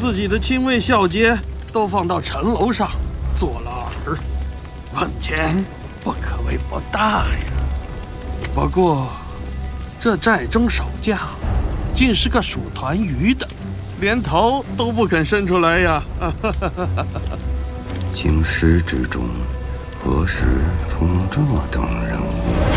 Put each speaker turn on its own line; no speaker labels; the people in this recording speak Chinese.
自己的亲卫孝杰都放到城楼上做了饵，本钱不可谓不大呀。不过，这寨中守将竟是个属团鱼的，连头都不肯伸出来呀！
京师之中，何时出这等人物？